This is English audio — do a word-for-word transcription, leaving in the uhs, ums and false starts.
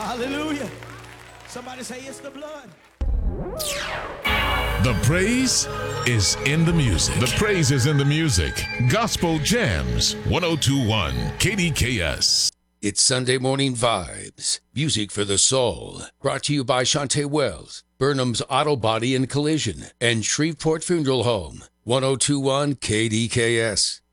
Hallelujah. Somebody say it's the blood. The praise is in the music. The praise is in the music. Gospel Jams, one oh two point one K D K S. It's Sunday Morning Vibes, music for the soul. Brought to you by Shantae Wells, Burnham's Auto Body and Collision, and Shreveport Funeral Home, one oh two point one K D K S.